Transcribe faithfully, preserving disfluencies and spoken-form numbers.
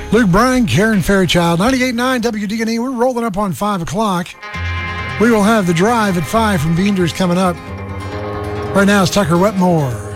Luke Bryan, Karen Fairchild, ninety-eight point nine W D N E. We're rolling up on five o'clock. We will have the drive at five from Beanders coming up. Right now it's Tucker Wetmore.